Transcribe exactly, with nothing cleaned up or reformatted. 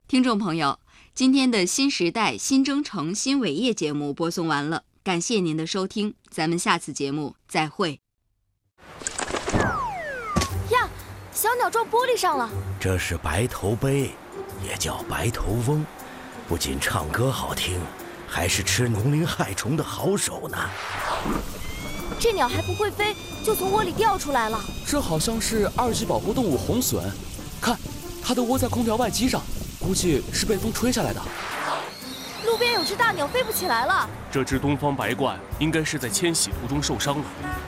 听众朋友，今天的新时代新征程新伟业节目播送完了，感谢您的收听，咱们下次节目再会。 呀，小鸟撞玻璃上了。 这是白头鹎，也叫白头翁，不仅唱歌好听，还是吃农林害虫的好手呢。 这鸟还不会飞，就从窝里掉出来了。 这好像是二级保护动物红隼，看，它都窝在空调外机上，估计是被风吹下来的。 路边有只大鸟飞不起来了。 这只东方白鹳应该是在迁徙途中受伤了。